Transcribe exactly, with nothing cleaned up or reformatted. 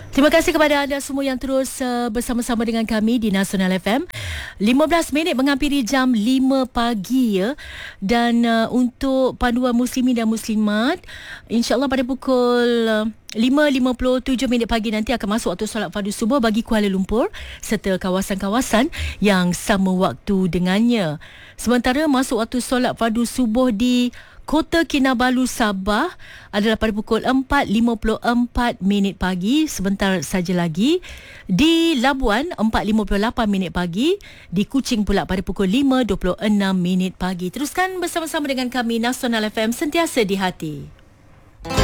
Terima kasih kepada anda semua yang terus uh, bersama-sama dengan kami di Nasional F M. lima belas minit menghampiri jam lima pagi ya. Dan uh, untuk panduan muslimin dan muslimat, insya-Allah pada pukul uh, lima lima puluh tujuh minit pagi nanti akan masuk waktu solat fardu subuh bagi Kuala Lumpur serta kawasan-kawasan yang sama waktu dengannya. Sementara masuk waktu solat fardu subuh di Kota Kinabalu, Sabah adalah pada pukul empat lima puluh empat minit pagi, sebentar saja lagi. Di Labuan empat lima puluh lapan minit pagi, di Kuching pula pada pukul lima dua puluh enam minit pagi. Teruskan bersama-sama dengan kami Nasional F M, sentiasa di hati.